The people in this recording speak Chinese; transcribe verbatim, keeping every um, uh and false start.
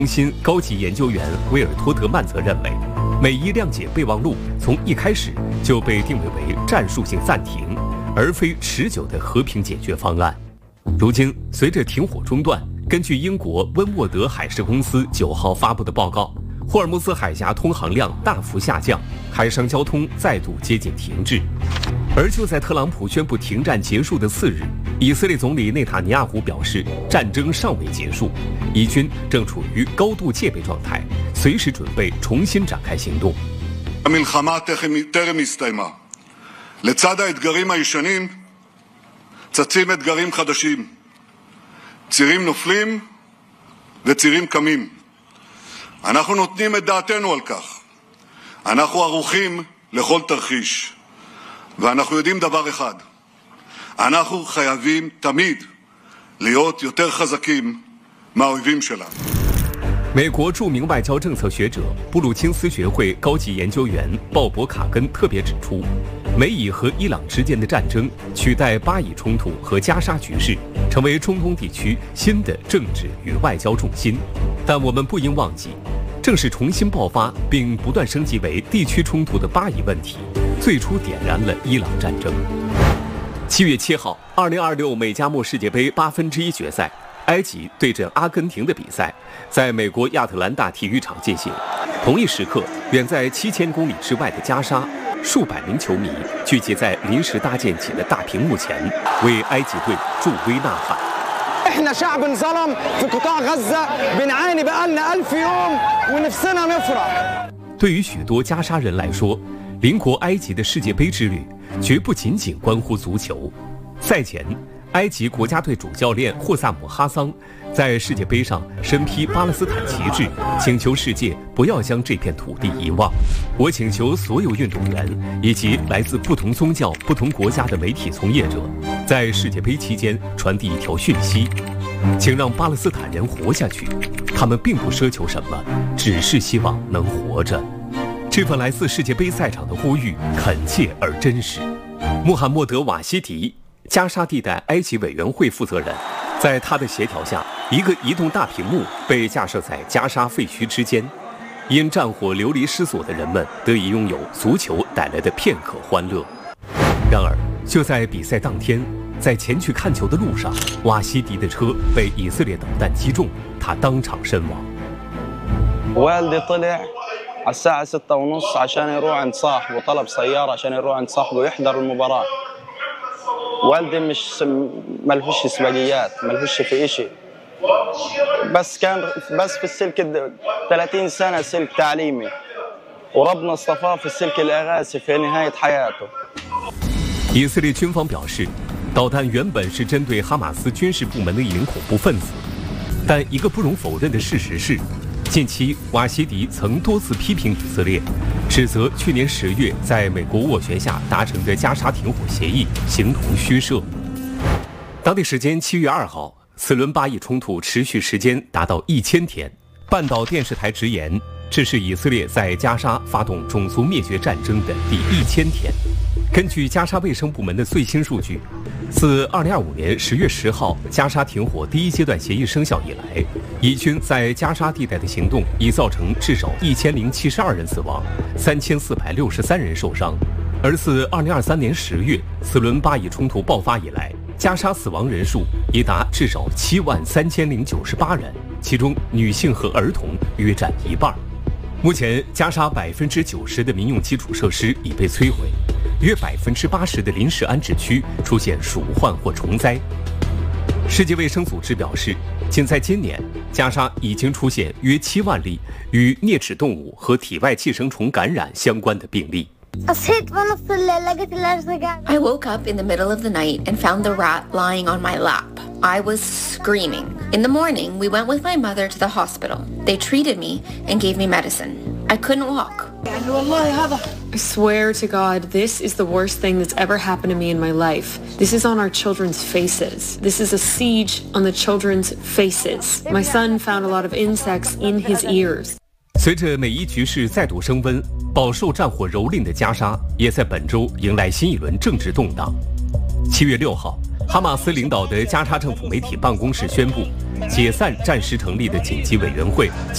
中心高级研究员威尔托德曼则认为，美伊谅解备忘录从一开始就被定位为战术性暂停，而非持久的和平解决方案。如今，随着停火中断，根据英国温沃德海事公司九号发布的报告，霍尔木兹海峡通航量大幅下降，海上交通再度接近停滞。而就在特朗普宣布停战结束的次日，以色列总理内塔尼亚胡表示，战争尚未结束，以军正处于高度戒备状态，随时准备重新展开行动。 המלחמה טרם הסתיימה. לצד האתגרים הישנים, צצים אתגרים חדשים. צירים נופלים וצירים קמים. אנחנו נותנים את דעתנו על כך. אנחנו ערוכים לכל תרחיש. ואנחנו יודעים דבר אחד. אנחנו חייבים תמיד להיות יותר חזקים מהאויבים שלנו. 美国著名外交政策学者布鲁金斯学会高级研究员鲍勃·卡根特别指出，美以和伊朗之间的战争取代巴以冲突和加沙局势，成为中东地区新的政治与外交重心。但我们不应忘记，正是重新爆发并不断升级为地区冲突的巴以问题，最初点燃了伊朗战争。七月七号，二零二六美加墨世界杯八分之一决赛，埃及对阵阿根廷的比赛在美国亚特兰大体育场进行。同一时刻，远在七千公里之外的加沙，数百名球迷聚集在临时搭建起的大屏幕前，为埃及队助威呐喊。 احنا شعب انظلم في قطاع غزة بنعاني بقالنا ألف يوم ونفسنا نفرح。 对于许多加沙人来说，邻国埃及的世界杯之旅绝不仅仅关乎足球。赛前，埃及国家队主教练霍萨姆·哈桑在世界杯上身披巴勒斯坦旗帜，请求世界不要将这片土地遗忘。我请求所有运动员以及来自不同宗教、不同国家的媒体从业者，在世界杯期间传递一条讯息：请让巴勒斯坦人活下去。他们并不奢求什么，只是希望能活着。这份来自世界杯赛场的呼吁恳切而真实。穆罕默德·瓦西迪，加沙地带埃及委员会负责人，在他的协调下，一个移动大屏幕被架设在加沙废墟之间，因战火流离失所的人们得以拥有足球带来的片刻欢乐。然而，就在比赛当天，在前去看球的路上，瓦西迪的车被以色列导弹击中，他当场身亡。 والدي طلع على الساعة ستة ونص عشان يروح عند صاحبه، طلب سيارة عشان يروح عند صاحبه يحضر المباراة. والدي مش ملهوش سباقيات، ملهوش في إشي، بس كان بس في السلك ثلاثين سنة سلك تعليمي، وربنا اصطفاه في السلك الإغاثي في نهاية حياته. 以色列军方表示，导弹原本是针对哈马斯军事部门的一名恐怖分子，但一个不容否认的事实是，近期瓦西迪曾多次批评以色列，指责去年十月在美国斡旋下达成的加沙停火协议形同虚设。当地时间七月二号，此轮巴以冲突持续时间达到一千天。半岛电视台直言，这是以色列在加沙发动种族灭绝战争的第一千天。根据加沙卫生部门的最新数据，自二零二五年十月十号加沙停火第一阶段协议生效以来，以军在加沙地带的行动已造成至少一千零七十二人死亡，三千四百六十三人受伤。而自二零二三年十月此轮巴以冲突爆发以来，加沙死亡人数已达至少七万三千零九十八人，其中女性和儿童约占一半。目前，加沙百分之九十的民用基础设施已被摧毁，约百分之八十的临时安置区出现鼠患或虫灾。世界卫生组织表示，仅在今年，加沙已经出现约七万例与啮齿动物和体外寄生虫感染相关的病例。 I woke up in the middle of the night and found the rat lying on my lap. I was screaming. In the morning, we went with my mother to the hospital. They treated me and gave me medicine. I couldn't walk. I swear to God, this is the worst thing that's ever happened to me in my life. This is on our children's faces. This is a siege on the children's faces. My son found a lot of insects in his ears. 随着美伊局势再度升温，饱受战火蹂躏的加沙也在本周迎来新一轮政治动荡。七月六号，哈马斯领导的加沙政府媒体办公室宣布，解散暂时成立的紧急委员会。